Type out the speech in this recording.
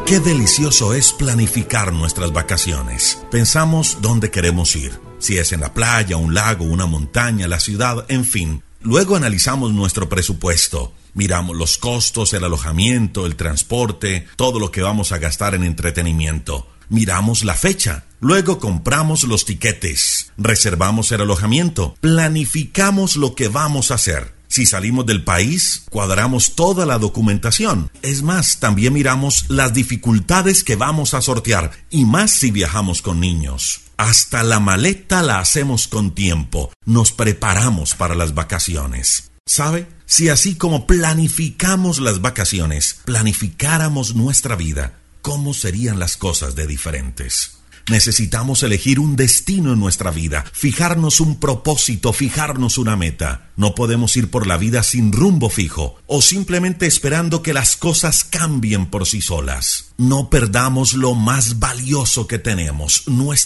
Qué delicioso es planificar nuestras vacaciones. Pensamos dónde queremos ir, si es en la playa, un lago, una montaña, la ciudad, en fin. Luego analizamos nuestro presupuesto. Miramos los costos, el alojamiento, el transporte, todo lo que vamos a gastar en entretenimiento. Miramos la fecha. Luego compramos los tiquetes. Reservamos el alojamiento. Planificamos lo que vamos a hacer. Si salimos del país, cuadramos toda la documentación. Es más, también miramos las dificultades que vamos a sortear, y más si viajamos con niños. Hasta la maleta la hacemos con tiempo. Nos preparamos para las vacaciones. ¿Sabe? Si así como planificamos las vacaciones, planificáramos nuestra vida, ¿cómo serían las cosas de diferentes? Necesitamos elegir un destino en nuestra vida, fijarnos un propósito, fijarnos una meta. No podemos ir por la vida sin rumbo fijo o simplemente esperando que las cosas cambien por sí solas. No perdamos lo más valioso que tenemos, nuestra